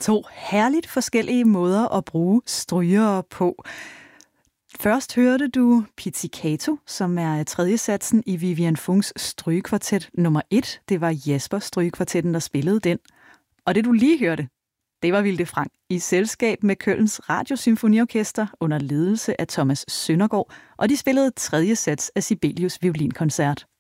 To herligt forskellige måder at bruge strygere på. Først hørte du Pizzicato, som er tredje satsen i Vivian Funks strygekvartet nummer 1. Det var Jasper Strygekvartetten, der spillede den. Og det du lige hørte, det var Vilde Frank i selskab med Kølns Radiosymfoniorkester under ledelse af Thomas Søndergaard, og de spillede tredje sats af Sibelius violinkoncert.